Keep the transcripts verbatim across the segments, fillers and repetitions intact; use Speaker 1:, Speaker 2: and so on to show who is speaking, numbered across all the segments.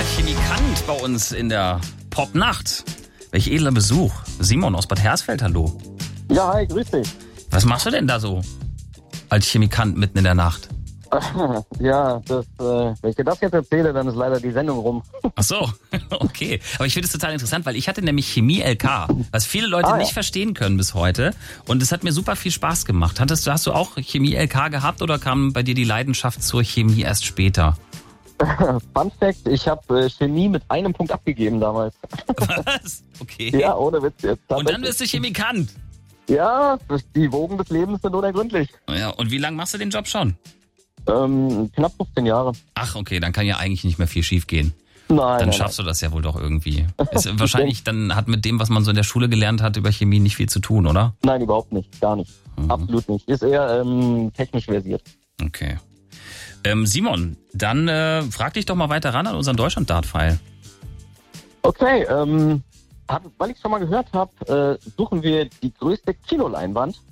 Speaker 1: Chemikant bei uns in der Popnacht. Welch edler Besuch. Simon aus Bad Hersfeld, hallo.
Speaker 2: Ja, hi, grüß dich.
Speaker 1: Was machst du denn da so als Chemikant mitten in der Nacht?
Speaker 2: Ja, das, äh, wenn ich dir das jetzt erzähle, dann ist leider die Sendung rum.
Speaker 1: Ach so, okay. Aber ich finde es total interessant, weil ich hatte nämlich Chemie-L K, was viele Leute
Speaker 2: Ah, ja.
Speaker 1: nicht verstehen können bis heute. Und es hat mir super viel Spaß gemacht. Hattest du, hast du auch Chemie-L K gehabt oder kam bei dir die Leidenschaft zur Chemie erst später?
Speaker 2: Fun Fact, ich habe äh, Chemie mit einem Punkt abgegeben damals.
Speaker 1: Was? Okay.
Speaker 2: Ja, ohne Witz jetzt.
Speaker 1: Und dann bist du Chemikant.
Speaker 2: Ja, das- die Wogen des Lebens sind unergründlich.
Speaker 1: Ja, und wie lange machst du den Job schon?
Speaker 2: Ähm, knapp fünfzehn Jahre.
Speaker 1: Ach, okay, dann kann ja eigentlich nicht mehr viel schief gehen.
Speaker 2: Nein,
Speaker 1: Dann
Speaker 2: nein,
Speaker 1: schaffst du das ja wohl doch irgendwie. Ist wahrscheinlich dann hat mit dem, was man so in der Schule gelernt hat über Chemie, nicht viel zu tun, oder?
Speaker 2: nein. Nein, überhaupt nicht. Gar nicht.
Speaker 1: Mhm.
Speaker 2: Absolut nicht. Ist eher ähm, technisch versiert.
Speaker 1: Okay. Ähm, Simon, dann äh, frag dich doch mal weiter ran an unseren Deutschland-Dart-File.
Speaker 2: Okay, ähm, hab, weil ich schon mal gehört habe, äh, suchen wir die größte Kinoleinwand.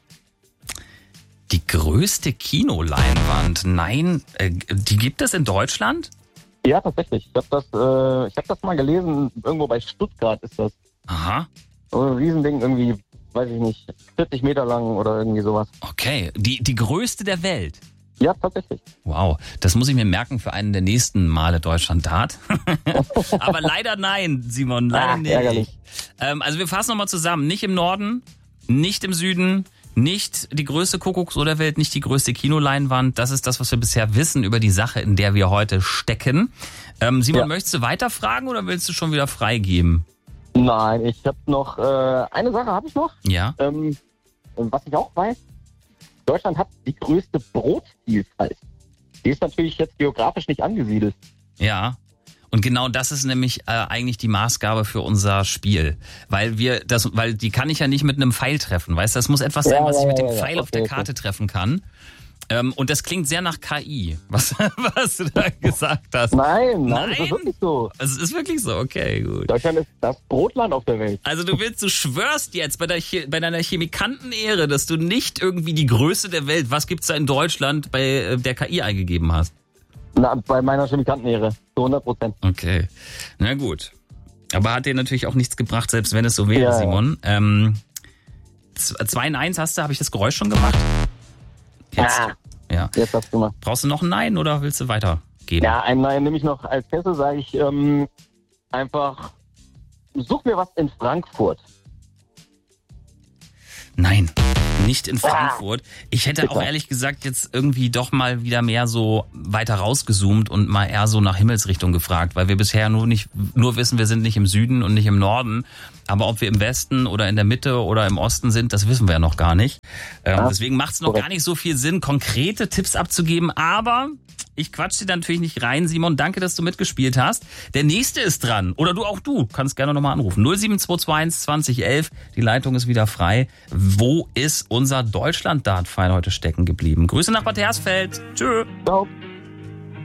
Speaker 1: Die größte Kinoleinwand? Nein, äh, die gibt es in Deutschland?
Speaker 2: Ja, tatsächlich. Ich habe das, äh, ich hab das mal gelesen, irgendwo bei Stuttgart ist das.
Speaker 1: Aha,
Speaker 2: So ein Riesending, irgendwie, weiß ich nicht, vierzig Meter lang oder irgendwie sowas.
Speaker 1: okay. Die, die größte der Welt?
Speaker 2: Ja, tatsächlich.
Speaker 1: Wow, das muss ich mir merken für einen der nächsten Male Deutschland-Dart. Aber leider nein, Simon, leider
Speaker 2: Ah,
Speaker 1: nicht.
Speaker 2: ärgerlich.
Speaker 1: Ähm, also wir fassen nochmal zusammen. Nicht im Norden, nicht im Süden, nicht die größte Kuckucksuhr der Welt, nicht die größte Kinoleinwand. Das ist das, was wir bisher wissen über die Sache, in der wir heute stecken. Ähm, Simon,
Speaker 2: Ja.
Speaker 1: möchtest du weiterfragen oder willst du schon wieder freigeben?
Speaker 2: Nein, ich habe noch, äh, eine Sache habe ich noch.
Speaker 1: Ja?
Speaker 2: Ähm, was ich auch weiß, Deutschland hat die größte Brotvielfalt. Die ist natürlich jetzt geografisch nicht angesiedelt.
Speaker 1: Ja. Und genau das ist nämlich äh, eigentlich die Maßgabe für unser Spiel. Weil wir das, weil die kann ich ja nicht mit einem Pfeil treffen, weißt du? Das muss etwas sein,
Speaker 2: Ja,
Speaker 1: was ich
Speaker 2: ja,
Speaker 1: mit dem
Speaker 2: ja, ja.
Speaker 1: Pfeil auf
Speaker 2: Okay,
Speaker 1: der
Speaker 2: okay.
Speaker 1: Karte treffen kann. Ähm, und das klingt sehr nach K I, was, was du da gesagt hast.
Speaker 2: Nein, nein, das
Speaker 1: Nein?
Speaker 2: ist wirklich so.
Speaker 1: Also es ist wirklich so, okay, gut.
Speaker 2: Deutschland ist das Brotland auf der Welt.
Speaker 1: Also du willst, du schwörst jetzt bei, der, Che- bei deiner Chemikantenehre, dass du nicht irgendwie die Größe der Welt, was gibt's da in Deutschland, bei äh, der K I eingegeben hast.
Speaker 2: Na, bei meiner Chemikantenehre, zu hundert Prozent.
Speaker 1: Okay, na gut. Aber hat dir natürlich auch nichts gebracht, selbst wenn es so wäre,
Speaker 2: Ja, ja.
Speaker 1: Simon. Ähm, zwei Neins hast du, habe ich das Geräusch schon gemacht? Jetzt.
Speaker 2: Ah,
Speaker 1: Ja.
Speaker 2: jetzt hast du mal.
Speaker 1: Brauchst du noch ein Nein oder willst du weitergeben?
Speaker 2: Ja, ein Nein nehme ich noch als Kessel, sage ich ähm, einfach, such mir was in Frankfurt.
Speaker 1: Nein, nicht in Frankfurt. Ich hätte auch ehrlich gesagt jetzt irgendwie doch mal wieder mehr so weiter rausgezoomt und mal eher so nach Himmelsrichtung gefragt, weil wir bisher nur nicht nur wissen, wir sind nicht im Süden und nicht im Norden, aber ob wir im Westen oder in der Mitte oder im Osten sind, das wissen wir ja noch gar nicht. Ähm,
Speaker 2: Ja,
Speaker 1: deswegen macht es noch
Speaker 2: korrekt.
Speaker 1: gar nicht so viel Sinn, konkrete Tipps abzugeben, aber ich quatsch dir da natürlich nicht rein, Simon. Danke, dass du mitgespielt hast. Der nächste ist dran. Oder du auch du. Kannst gerne nochmal anrufen. null sieben zwei zwei eins zwanzig elf. Die Leitung ist wieder frei. Wo ist unser Deutschland-Dart-File heute stecken geblieben? Grüße nach Bad Hersfeld. Tschö.
Speaker 2: Ciao.